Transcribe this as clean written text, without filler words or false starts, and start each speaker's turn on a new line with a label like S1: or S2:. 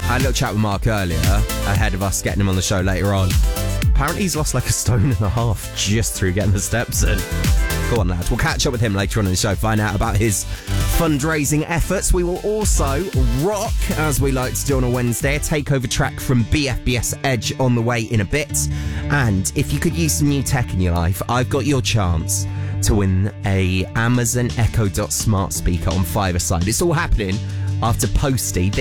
S1: I had a little chat with Mark earlier, ahead of us getting him on the show later on. Apparently he's lost like 1.5 stone just through getting the steps in. Go on, lads. We'll catch up with him later on in the show, find out about his fundraising efforts. We will also rock, as we like to do on a Wednesday, a takeover track from BFBS Edge on the way in a bit. And if you could use some new tech in your life, I've got your chance to win a Amazon Echo Dot smart speaker on Fiverside. It's all happening after Posty.